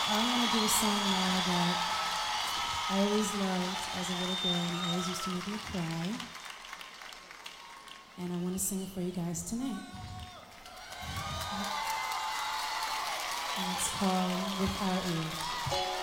I'm gonna do a song now that I always loved as a little girl and it always used to make me cry. And I want to sing it for you guys tonight. And it's called With Our Ears.